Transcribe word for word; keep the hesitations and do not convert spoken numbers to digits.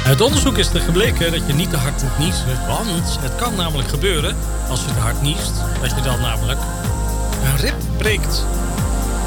Uit onderzoek is er gebleken dat je niet te hard moet niezen. Want het kan namelijk gebeuren, als je te hard niest, dat je dan namelijk een rib breekt.